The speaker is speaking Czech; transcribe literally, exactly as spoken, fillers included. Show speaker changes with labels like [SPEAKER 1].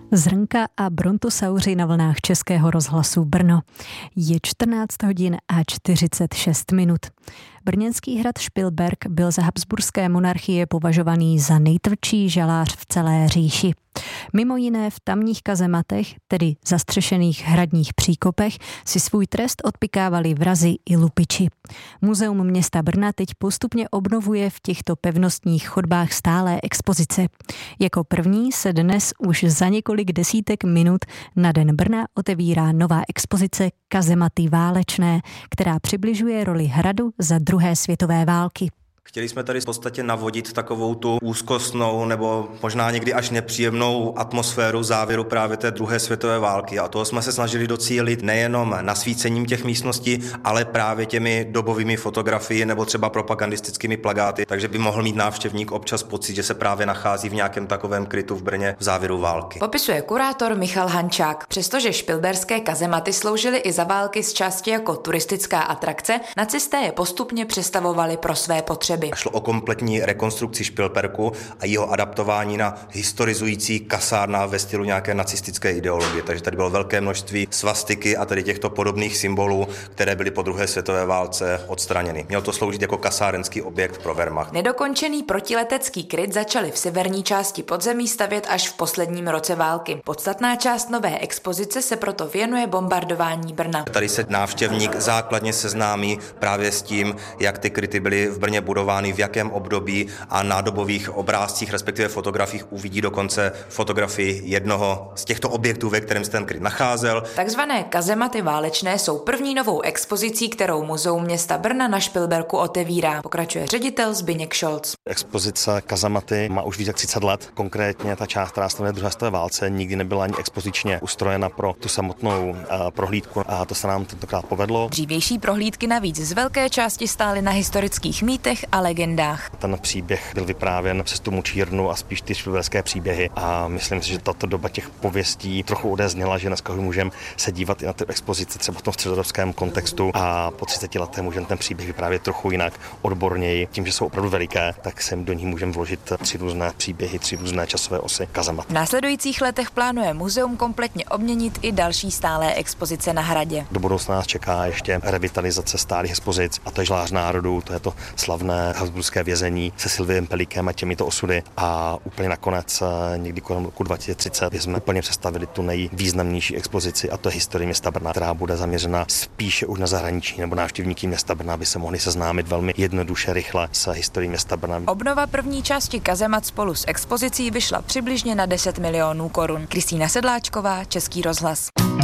[SPEAKER 1] Zrnka a brontosauři na vlnách Českého rozhlasu Brno. Je čtrnáct hodin a čtyřicet šest minut. Brněnský hrad Špilberk byl za habsburské monarchie považovaný za nejtvrdší žalář v celé říši. Mimo jiné v tamních kazematech, tedy zastřešených hradních příkopech, si svůj trest odpikávali vrazi i lupiči. Muzeum města Brna teď postupně obnovuje v těchto pevnostních chodbách stálé expozice. Jako první se dnes už za několik desítek minut na Den Brna otevírá nová expozice Kazematy válečné, která přibližuje roli hradu za druhé světové války.
[SPEAKER 2] Chtěli jsme tady v podstatě navodit takovou tu úzkostnou nebo možná někdy až nepříjemnou atmosféru závěru právě té druhé světové války. A toho jsme se snažili docílit nejenom nasvícením těch místností, ale právě těmi dobovými fotografii nebo třeba propagandistickými plakáty. Takže by mohl mít návštěvník občas pocit, že se právě nachází v nějakém takovém krytu v Brně v závěru války.
[SPEAKER 3] Popisuje kurátor Michal Hančák. Přestože špilberské kazematy sloužily i za války z části jako turistická atrakce, nacisté je postupně přestavovali pro své potřeby.
[SPEAKER 2] Šlo o kompletní rekonstrukci Špilberku a jeho adaptování na historizující kasárna ve stylu nějaké nacistické ideologie. Takže tady bylo velké množství svastiky a tady těchto podobných symbolů, které byly po druhé světové válce odstraněny. Mělo to sloužit jako kasárenský objekt pro Wehrmacht.
[SPEAKER 3] Nedokončený protiletecký kryt začali v severní části podzemí stavět až v posledním roce války. Podstatná část nové expozice se proto věnuje bombardování Brna.
[SPEAKER 2] Tady se návštěvník základně seznámí právě s tím, jak ty kryty byly v Brně budovány, v jakém období a nádobových obrázcích, respektive fotografiích uvidí dokonce fotografii jednoho z těchto objektů, ve kterém se ten kryt nacházel.
[SPEAKER 3] Takzvané kazematy válečné jsou první novou expozicí, kterou Muzeum města Brna na Špilberku otevírá. Pokračuje ředitel Zbyněk Šolc.
[SPEAKER 4] Expozice kazematy má už víc jak třicet let. Konkrétně ta část, která se druhé světové válce, nikdy nebyla ani expozičně ustrojena pro tu samotnou uh, prohlídku a to se nám tentokrát povedlo.
[SPEAKER 3] Dřívější prohlídky navíc z velké části stály na historických mýtech a legendách.
[SPEAKER 4] Ten příběh byl vyprávěn přes tu mučírnu a spíš ty špilberské příběhy a myslím si, že tato doba těch pověstí trochu odezněla, že dneska už můžeme se dívat i na ty expozice třeba v tom středoevropském kontextu a po třiceti letech můžeme ten příběh vyprávět trochu jinak, odborněji. Tím, že jsou opravdu veliké, tak sem do ní můžeme vložit tři různé příběhy, tři různé časové osy kazemat.
[SPEAKER 3] V následujících letech plánuje muzeum kompletně obměnit i další stálé expozice na hradě.
[SPEAKER 4] Do budoucna nás čeká ještě revitalizace stálých expozic a to je Žlář národů, to je to slavné habsburské vězení se Silviem Pelíkem a těmito osudy a úplně nakonec někdy kolem roku dva tisíce třicet jsme úplně představili tu nejvýznamnější expozici a to je historie města Brna, která bude zaměřena spíše už na zahraniční nebo návštěvníky města Brna, aby se mohli seznámit velmi jednoduše, rychle s historií města Brna.
[SPEAKER 3] Obnova první části kazemat spolu s expozicí vyšla přibližně na deset milionů korun. Kristýna Sedláčková, Český rozhlas.